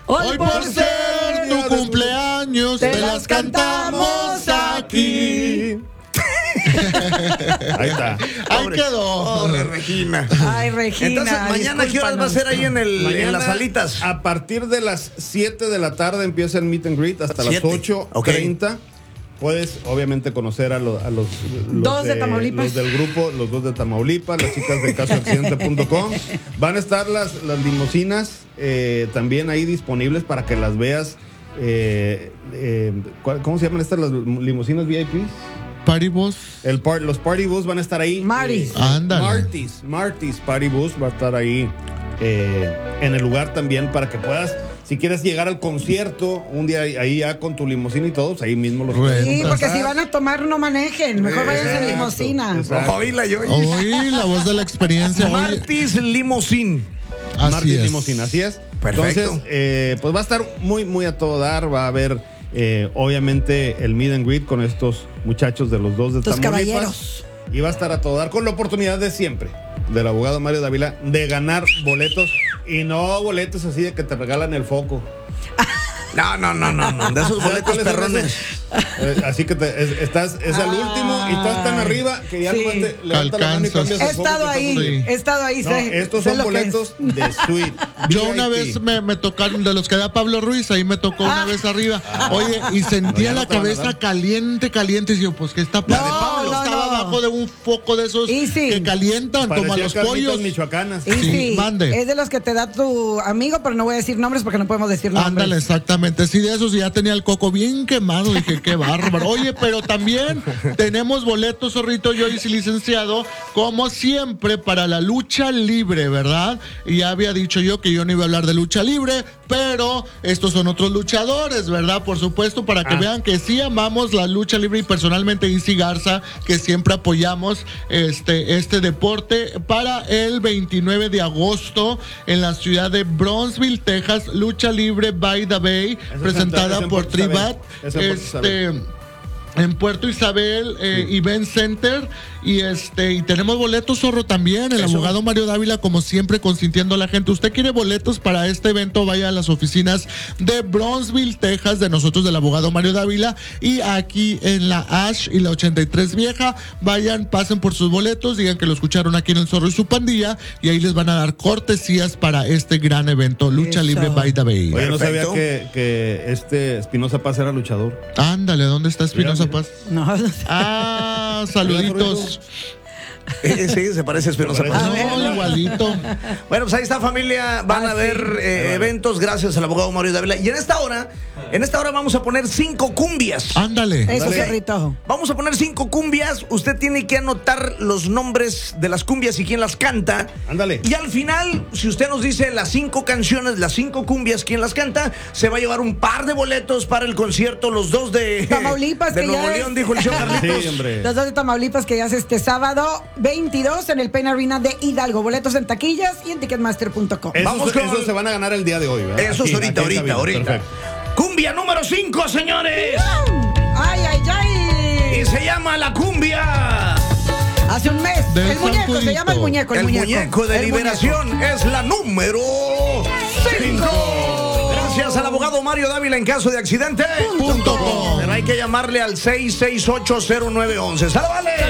Hoy por ser tu cumpleaños te las cantamos aquí. Ahí está. Ahí quedó. Pobre Regina. Ay, Regina. Entonces, mañana, ¿qué horas va a ser ahí en las salitas? A partir de las 7 de la tarde empieza el meet and greet hasta las 7. 8:30. Puedes, obviamente, conocer a los Dos de Tamaulipas. Los del grupo, los dos de Tamaulipas, las chicas de casoaccidente.com. Van a estar las limusinas también ahí disponibles para que las veas. ¿Cómo se llaman estas las limusinas VIPs? Party Bus. Los Party Bus van a estar ahí. Marty's. Ándale. Marty's Party Bus va a estar ahí en el lugar también para que puedas, si quieres llegar al concierto un día ahí ya con tu limusina y todos, ahí mismo los Sí, porque si van a tomar no manejen, mejor vayan en limusina. Oíla yo. Oí la voz de la experiencia. Marty's Limousine. Así Marty's es. Limousine, así es. Perfecto. Entonces, pues va a estar muy a todo dar. Va a haber, obviamente, el meet and greet con estos muchachos de los dos de Estos Tamaulipas. caballeros. Y va a estar a todo dar con la oportunidad de siempre del abogado Mario Dávila de ganar boletos y no boletos así de que te regalan el foco. No, de esos boletos ¿Cuáles son perrones. esos? Así que estás al último y estás tan arriba que ya Sí. nomás te levantas la mano y Alcanzas. cambias el He foco estado que ahí, está muy bien. he estado ahí. No, sé- estos sé son lo que boletos es. de suite. Yo una VIP. vez me tocaron de los que da Pablo Ruiz, ahí me tocó una vez arriba. Oye, y sentía No, ya no la te van a cabeza dar. caliente, y yo, pues que está No, Pablo no, estaba no. abajo de un foco de esos Y sí. que calientan como a Parecía los carnitas pollos. michoacanas. Y Sí, sí, mande. es de los que te da tu amigo, pero no voy a decir nombres porque no podemos decir nombres. Ándale, exactamente. Sí, de esos ya tenía el coco bien quemado. Dije, qué bárbaro. Oye, pero también tenemos boletos, Zorrito, yo y licenciado, como siempre, para la lucha libre, ¿verdad? Y ya había dicho yo que yo no iba a hablar de lucha libre, pero estos son otros luchadores, ¿verdad? Por supuesto, para que vean que sí amamos la lucha libre y personalmente Isi Garza, que siempre apoyamos este deporte, para el 29 de agosto en la ciudad de Bronzeville, Texas, lucha libre by the Bay, Es en presentada Santa- por es en Puerto Tribat. Isabel. Es en Puerto Isabel. En Puerto Isabel, Event Center, y tenemos boletos, Zorro, también. El abogado Mario Dávila, como siempre, consintiendo a la gente. Usted quiere boletos para este evento, vaya a las oficinas de Bronzeville, Texas, de nosotros, del abogado Mario Dávila, y aquí en la Ash y la 83 Vieja, vayan, pasen por sus boletos, digan que lo escucharon aquí en El Zorro y su pandilla, y ahí les van a dar cortesías para este gran evento, Lucha Eso. Libre by the Bay. Oye, no sabía Perfecto. que Espinosa Paz era luchador. Ándale, ¿dónde está Espinosa Paz? No, no sé. Ah, saluditos. Sí, se parece a Espinosa Paz. A ver. No, igualito. Bueno, pues ahí está, familia. Van a haber eventos gracias al abogado Mario Dávila. Y en esta hora vamos a poner 5 cumbias. Ándale. Eso, Dale. Zorrito. Vamos a poner 5 cumbias. Usted tiene que anotar los nombres de las cumbias y quién las canta. Ándale. Y al final, si usted nos dice las 5 canciones, las 5 cumbias, quién las canta, se va a llevar un par de boletos para el concierto. Los dos de Tamaulipas, de que Nuevo ya es. León, dijo el show Carlitos. Sí, hombre. Los dos de Tamaulipas que ya es este sábado 22 en el Pain Arena de Hidalgo. Boletos en taquillas y en ticketmaster.com. Vamos con- Esos se van a ganar el día de hoy, ¿verdad? Eso es Aquí en cabina. ahorita. Perfecto. Cumbia número 5, señores. ¡Ay, ay, ay! Y se llama la cumbia. Hace un mes. Del El muñeco, San se llama el muñeco. El muñeco de El liberación es la número 5. Gracias al abogado Mario Dávila en caso de accidente. .com. Pero hay que llamarle al 6680911. ¡Sale, vale!